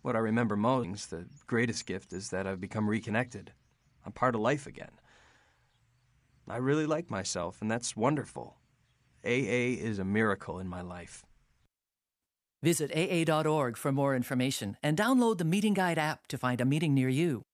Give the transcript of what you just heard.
What I remember most, the greatest gift, is that I've become reconnected. I'm part of life again. I really like myself, and that's wonderful. AA is a miracle in my life. Visit AA.org for more information and download the Meeting Guide app to find a meeting near you.